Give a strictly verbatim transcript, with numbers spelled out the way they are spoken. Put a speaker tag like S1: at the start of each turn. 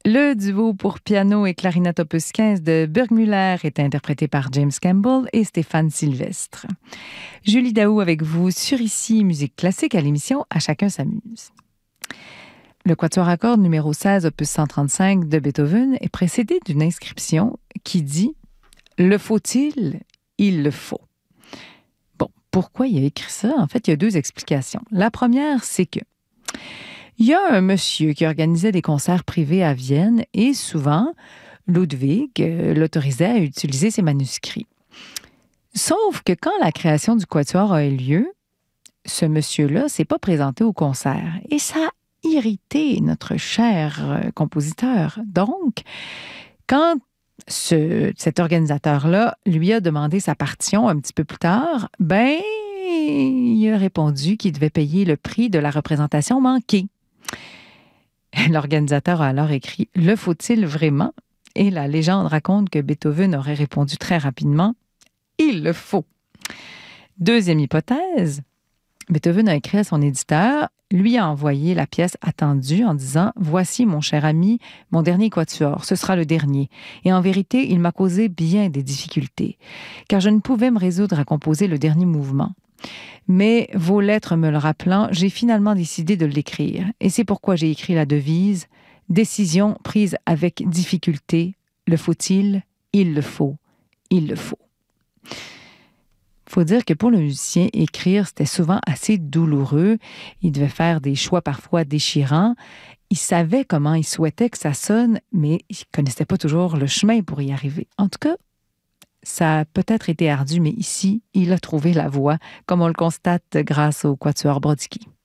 S1: Le duo pour piano et clarinette opus quinze de Burgmüller est interprété par James Campbell et Stéphane Sylvestre. Julie Daou avec vous sur Ici Musique Classique à l'émission À chacun s'amuse. Le quatuor à cordes numéro seize opus cent trente-cinq de Beethoven est précédé d'une inscription qui dit « Le faut-il? Il le faut ». Bon, pourquoi il a écrit ça? En fait, il y a deux explications. La première, c'est que il y a un monsieur qui organisait des concerts privés à Vienne et souvent, Ludwig euh, l'autorisait à utiliser ses manuscrits. Sauf que quand la création du quatuor a eu lieu, ce monsieur-là ne s'est pas présenté au concert. Et ça a irrité notre cher euh, compositeur. Donc, quand ce, cet organisateur-là lui a demandé sa partition un petit peu plus tard, ben, il a répondu qu'il devait payer le prix de la représentation manquée. L'organisateur a alors écrit « Le faut-il vraiment ?» Et la légende raconte que Beethoven aurait répondu très rapidement « Il le faut ». Deuxième hypothèse, Beethoven a écrit à son éditeur, lui a envoyé la pièce attendue en disant « Voici, mon cher ami, mon dernier quatuor, ce sera le dernier. Et en vérité, il m'a causé bien des difficultés, car je ne pouvais me résoudre à composer le dernier mouvement. Mais vos lettres me le rappelant, j'ai finalement décidé de l'écrire. Et c'est pourquoi j'ai écrit la devise « Décision prise avec difficulté. Le faut-il? Il le faut. Il le faut. » Il faut dire que pour le musicien, écrire, c'était souvent assez douloureux. Il devait faire des choix parfois déchirants. Il savait comment il souhaitait que ça sonne, mais il ne connaissait pas toujours le chemin pour y arriver. En tout cas, ça a peut-être été ardu, mais ici, il a trouvé la voie, comme on le constate grâce au quatuor Brodski.